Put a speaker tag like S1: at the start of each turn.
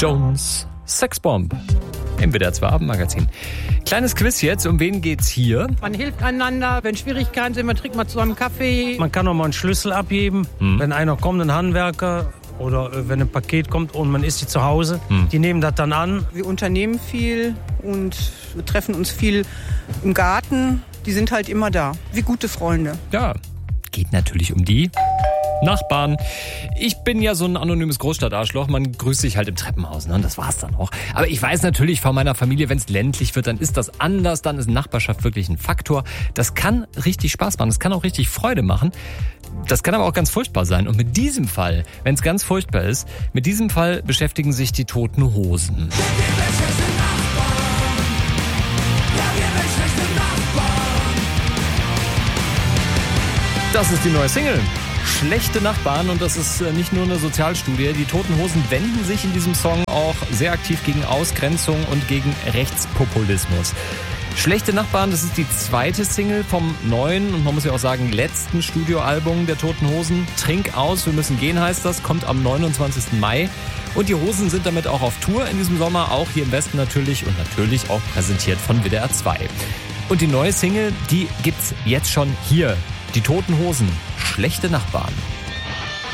S1: Jones, Sexbomb im WDR 2 Abendmagazin. Kleines Quiz jetzt, um wen geht's hier?
S2: Man hilft einander, wenn Schwierigkeiten sind, man trinkt mal zusammen Kaffee.
S3: Man kann auch mal einen Schlüssel abgeben, wenn einer kommt, ein Handwerker oder wenn ein Paket kommt und man ist hier zu Hause. Die nehmen das dann an.
S2: Wir unternehmen viel und wir treffen uns viel im Garten. Die sind halt immer da, wie gute Freunde.
S1: Ja, geht natürlich um die Nachbarn. Ich bin ja so ein anonymes Großstadtarschloch. Man grüßt sich halt im Treppenhaus, ne? Und das war's dann auch. Aber ich weiß natürlich von meiner Familie, wenn es ländlich wird, dann ist das anders. Dann ist Nachbarschaft wirklich ein Faktor. Das kann richtig Spaß machen. Das kann auch richtig Freude machen. Das kann aber auch ganz furchtbar sein. Und mit diesem Fall, wenn es ganz furchtbar ist, mit diesem Fall beschäftigen sich die Toten Hosen. Das ist die neue Single. Schlechte Nachbarn, und das ist nicht nur eine Sozialstudie. Die Toten Hosen wenden sich in diesem Song auch sehr aktiv gegen Ausgrenzung und gegen Rechtspopulismus. Schlechte Nachbarn, das ist die zweite Single vom neuen und man muss ja auch sagen letzten Studioalbum der Toten Hosen. Trink aus, wir müssen gehen heißt das, kommt am 29. Mai. Und die Hosen sind damit auch auf Tour in diesem Sommer, auch hier im Westen natürlich und natürlich auch präsentiert von WDR 2. Und die neue Single, die gibt's jetzt schon hier. Die Toten Hosen, Schlechte Nachbarn.